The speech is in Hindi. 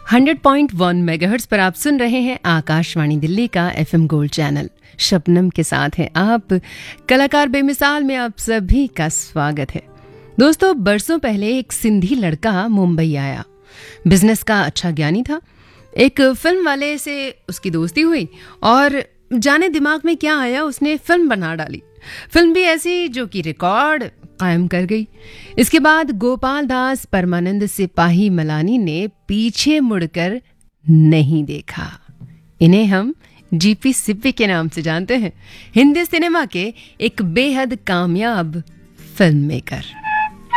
100.1 मेगाहर्ट्ज पर आप सुन रहे हैं आकाशवाणी दिल्ली का एफएम गोल्ड चैनल। शबनम के साथ हैं आप। कलाकार बेमिसाल में आप सभी का स्वागत है। दोस्तों, बरसों पहले एक सिंधी लड़का मुंबई आया। बिजनेस का अच्छा ज्ञानी था। एक फिल्म वाले से उसकी दोस्ती हुई और जाने दिमाग में क्या आया, उसने फिल्म बना डाली। फिल्म भी ऐसी जो कि रिकॉर्ड कायम कर गई। इसके बाद गोपाल दास परमानंद सिपाही मलानी ने पीछे मुड़कर नहीं देखा। इन्हें हम जीपी सिप्पी के नाम से जानते हैं। हिंदी सिनेमा के एक बेहद कामयाब फिल्म मेकर।